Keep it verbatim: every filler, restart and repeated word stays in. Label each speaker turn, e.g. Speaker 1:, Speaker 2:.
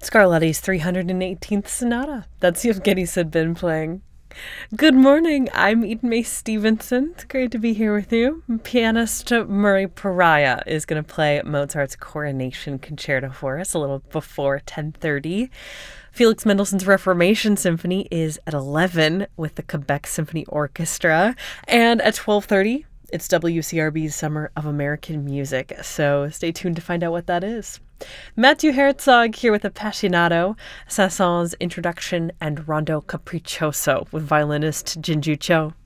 Speaker 1: Scarlatti's three hundred eighteenth Sonata. That's Yevgeny Sudbin playing. Good morning, I'm Eden Mae Stevenson. It's great to be here with you. Pianist Murray Pariah is going to play Mozart's Coronation Concerto for us a little before ten thirty. Felix Mendelssohn's Reformation Symphony is at eleven with the Quebec Symphony Orchestra. And at twelve thirty, it's W C R B's Summer of American Music. So stay tuned to find out what that is. Matthew Herzog here with Appassionato, Saint-Saëns Introduction and Rondo Capriccioso with violinist Jinju Cho.